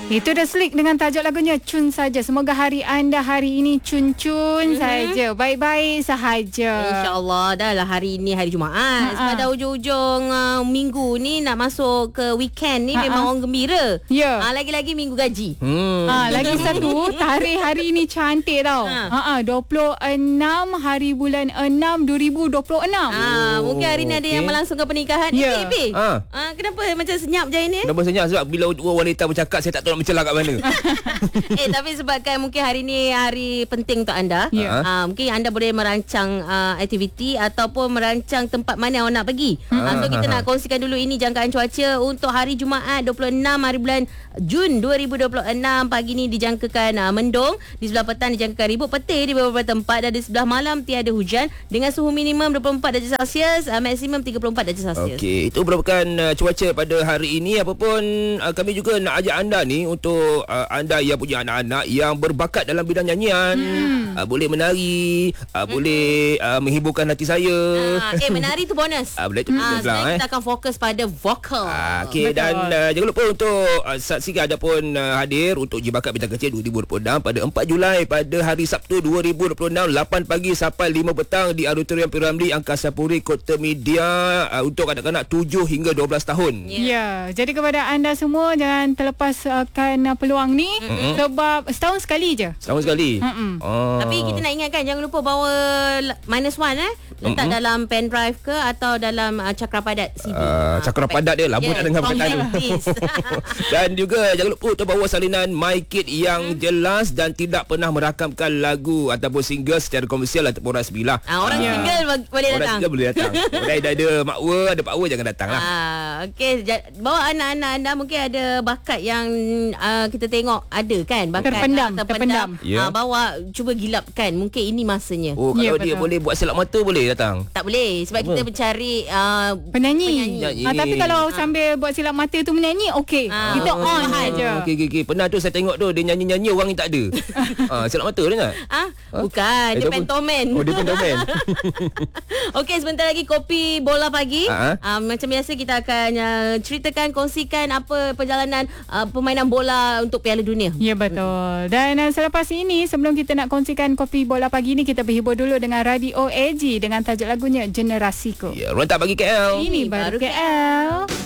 Itu dah Slick dengan tajuk lagunya Cun Saja. Semoga hari anda hari ini cun-cun saja, baik-baik sahaja. InsyaAllah. Dah lah hari ini hari Jumaat. Sebab dah hujung-hujung minggu ni nak masuk ke weekend ni memang orang gembira. Ya. Lagi-lagi minggu gaji. Lagi satu, tarikh hari ini cantik tau. 26 hari bulan 6 2026. Mungkin hari ni ada yang melangsungkan pernikahan. Ya. Kenapa macam senyap je ini? Kenapa senyap? Sebab bila dua wanita bercakap, saya tak tahu nak mencelah kat mana. Tapi sebabkan mungkin hari ni hari penting untuk anda. Mungkin anda boleh merancang aktiviti ataupun merancang tempat mana awak nak pergi. So kita nak kongsikan dulu ini jangkaan cuaca untuk hari Jumaat 26 hari bulan Jun 2026. Pagi ni dijangkakan mendung, di sebelah petang dijangkakan ribut petir di beberapa tempat, dan di sebelah malam tiada hujan dengan suhu minimum 24 darjah Celsius, maksimum 34 darjah Celsius. Okey, itu merupakan cuaca pada hari ini. Apapun kami juga nak ajak anda ni untuk anda yang punya anak-anak yang berbakat dalam bidang nyanyian, boleh menari, boleh menghiburkan hati saya. Menari tu bonus. Boleh tu bonus lah. Kita akan fokus pada vokal. Okey, dan jangan lupa untuk saksikan ada pun hadir untuk Jibakat Bintang Kecil 2026 pada 4 Julai pada hari Sabtu 2026 8 pagi sampai 5 petang di Auditorium Piramli Angkasa Puri Kota Media untuk anak-anak 7 hingga 12 tahun. Ya, jadi kepada anda semua jangan terlepaskan peluang ni sebab setahun sekali je. Setahun sekali. Tapi kita nak ingatkan jangan lupa bawa -1 letak dalam pen drive ke atau dalam cakra padat CD. Cakra padat dia lama nak dengar perkataan tu. Dan juga jangan lupa untuk bawa salinan MyKit yang jelas dan tidak pernah merakamkan lagu ataupun single secara komersial ataupun rasmi lah. Orang single boleh datang. Orang single boleh datang. Orang dah ada makwa, ada pakwa, jangan datang lah. Okey, bawa anak-anak anda, mungkin ada bakat yang kita tengok ada kan, bakat terpendam. Bawa, cuba gilapkan, mungkin ini masanya. Kalau dia boleh buat silap mata, boleh datang? Tak boleh, sebab kita mencari penyanyi. Tapi kalau sambil buat silap mata tu menyanyi, okey. Kita on saja. Okey. Pernah tu saya tengok tu, dia nyanyi-nyanyi orang ni tak ada. Silap mata dia tak? Bukan, dia pentoman. Dia pentoman. Okey, sebentar lagi kopi bola pagi. Macam biasa kita akan ceritakan, kongsikan apa perjalanan permainan bola untuk Piala Dunia. Ya, betul. Dan selepas ini, sebelum kita nak kongsikan kopi bola pagi ni, kita berhibur dulu dengan Radio AG dengan tajuk lagunya Generasiku. Ya, Rontak Pagi KL. Ini baru KL.